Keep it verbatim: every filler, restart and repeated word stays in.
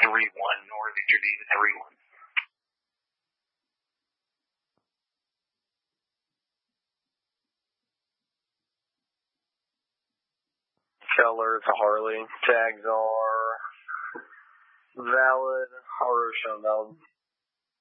three one or Victor David three one. Keller to Harley. Tags are valid. Harley shown valid.